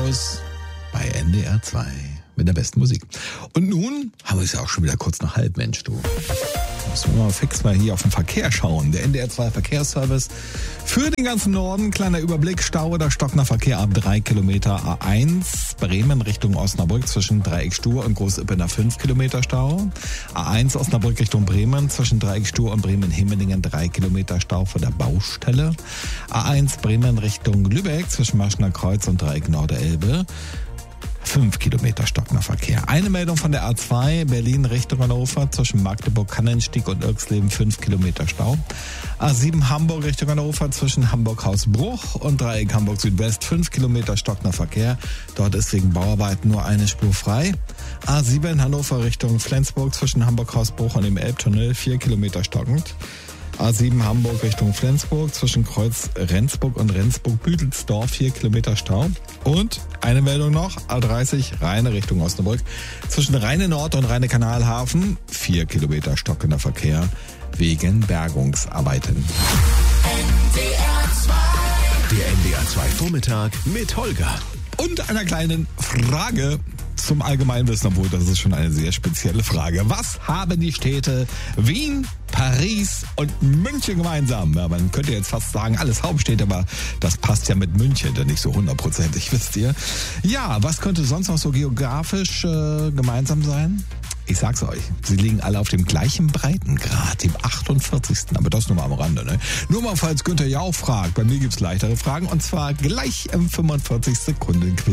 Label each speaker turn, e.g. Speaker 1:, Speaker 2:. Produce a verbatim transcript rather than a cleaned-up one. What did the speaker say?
Speaker 1: Servus bei N D R zwei mit der besten Musik. Und nun haben wir es ja auch schon wieder kurz nach halb, Mensch, du. Müssen wir mal fix mal hier auf den Verkehr schauen. Der N D R zwei Verkehrsservice für den ganzen Norden. Kleiner Überblick, Stau oder stockender Verkehr ab drei Kilometer A eins. Bremen Richtung Osnabrück zwischen Dreieckstuhr und Großippener fünf Kilometer Stau. A eins Osnabrück Richtung Bremen zwischen Dreieckstuhr und Bremen-Himmelingen drei Kilometer Stau vor der Baustelle. A eins Bremen Richtung Lübeck zwischen Maschner Kreuz und Dreieck Norderelbe. fünf Kilometer stockender Verkehr. Eine Meldung von der A zwei, Berlin Richtung Hannover, zwischen Magdeburg-Kannenstieg und Irxleben, fünf Kilometer Stau. A sieben Hamburg Richtung Hannover, zwischen Hamburg-Hausbruch und Dreieck Hamburg-Südwest, fünf Kilometer stockender Verkehr. Dort ist wegen Bauarbeiten nur eine Spur frei. A sieben Hannover Richtung Flensburg, zwischen Hamburg-Hausbruch und dem Elbtunnel, vier Kilometer stockend. A sieben Hamburg Richtung Flensburg, zwischen Kreuz Rendsburg und Rendsburg-Büdelsdorf, vier Kilometer Stau. Und eine Meldung noch, A dreißig Rheine Richtung Osnabrück, zwischen Rheine Nord und Rheine Kanalhafen, vier Kilometer stockender Verkehr wegen Bergungsarbeiten.
Speaker 2: Der N D R zwei Vormittag mit Holger.
Speaker 1: Und einer kleinen Frage zum Allgemeinwissen, obwohl das ist schon eine sehr spezielle Frage. Was haben die Städte Wien, Paris und München gemeinsam? Ja, man könnte jetzt fast sagen, alles Hauptstädte, aber das passt ja mit München dann nicht so hundertprozentig, wisst ihr. Ja, was könnte sonst noch so geografisch äh, gemeinsam sein? Ich sag's euch, sie liegen alle auf dem gleichen Breitengrad, dem achtundvierzigsten Aber das nur mal am Rande, ne? Nur mal, falls Günther ja auch fragt. Bei mir gibt's leichtere Fragen und zwar gleich im fünfundvierzig Sekunden Quiz.